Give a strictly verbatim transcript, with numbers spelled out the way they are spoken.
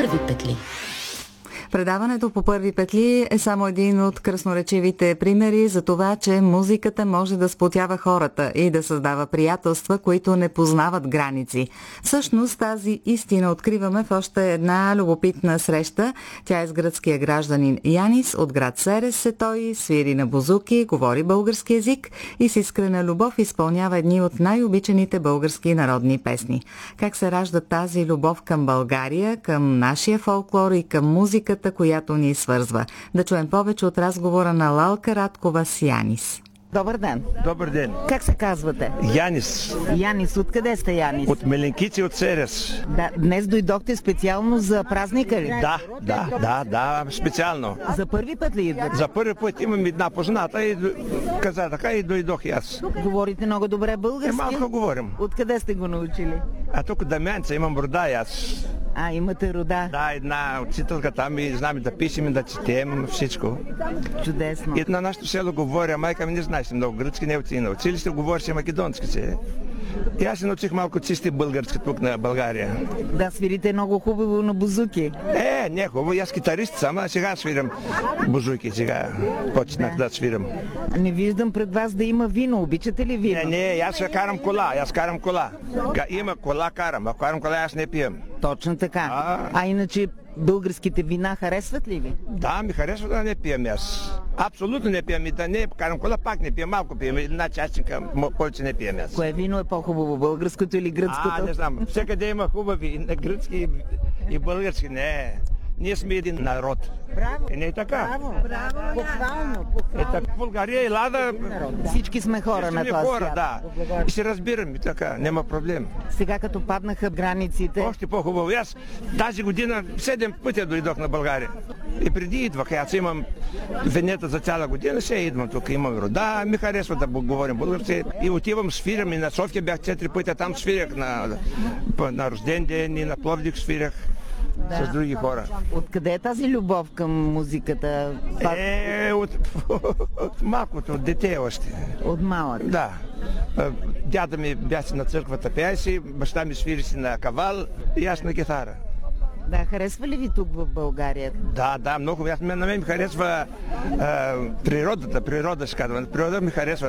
първи петли. Предаването по първи петли е само един от красноречивите примери за това, че музиката може да сплотява хората и да създава приятелства, които не познават граници. Всъщност тази истина откриваме в още една любопитна среща. Тя е с гръцкия гражданин Янис от град Серес. Той свири на бузуки, говори български език и с искрена любов изпълнява едни от най-обичаните български народни песни. Как се ражда тази любов към България, към нашия фолклор и към музиката, която ни свързва? Да чуем повече от разговора на Лалка Радкова с Янис. Добър ден. Добър ден. Как се казвате? Янис. Янис, откъде сте, Янис? От Меленкици, от Серес. Да, днес дойдохте специално за празника ли? Да, да, да, да, специално. За първи път ли идвате? За първи път имам една позната и каза така и дойдох и аз. Говорите много добре български? Е, малко говорим. Откъде сте го научили? А тук Дамянца имам рода и аз. А, имате рода? Да, една учителка там и знаме да пишем и да четем всичко. Чудесно. И на нашето село говоря, майка ми не знаеш много гръцки, не отиде на училище, говореше македонски се. И аз се научих малко чисти български тук на България. Да, свирите много хубаво на бузуки. Е, не хубаво, аз китарист съм, а сега свирам бузуки, сега почнах да. да свирам. Не виждам пред вас да има вино, обичате ли вино? Не, не, аз карам кола, аз карам кола. Има кола карам, а карам кола аз не пием. Точно така. А, а иначе българските вина харесват ли ви? Да, ми харесва да не пием аз. Абсолютно не пием и да не карам кола, пак не пием, малко пием, една частичка, повече не пием аз. Кое вино е по-хубаво, българското или гръцкото? А, не знам, всекъде има хубави, и на гръцки и, и български, не. Ние сме един народ. Браво! И не е така. Браво! Браво! Похвално! Е така, България и Лада... Всички сме хора на този хора, свят. да. И се разбираме така, няма проблем. Сега като паднаха границите... Още по-хубаво. Аз тази година седем пъти дойдох на България. И преди идвах. Аз имам венета за цяла година, ще идвам тук. Имам рода, ми харесва да говорим български. И отивам, свирам и на София бях четири пъти, там свирях на, на рожден ден и на Пловдив свирях. Да. С други хора. Откъде е тази любов към музиката? Е, от, от малкото, от дете още. От малък? Да. Дядо ми бяха на църквата пееше, баща ми свири си на кавал и аз на гитара. Да, харесва ли ви тук в България? Да, да, много. Аз, на мен ми харесва а, природата, природа ще казвам. Природа ми харесва.